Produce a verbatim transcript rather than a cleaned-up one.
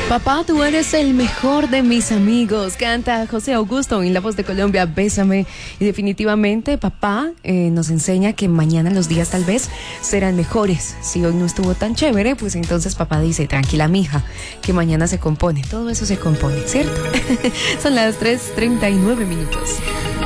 Papá, tú eres el mejor de mis amigos. Canta José Augusto en La Voz de Colombia, Bésame. Y definitivamente, papá eh, nos enseña que mañana los días tal vez serán mejores. Si hoy no estuvo tan chévere, pues entonces papá dice, tranquila mija, que mañana se compone. Todo eso se compone, ¿cierto? Son las tres treinta y nueve minutos.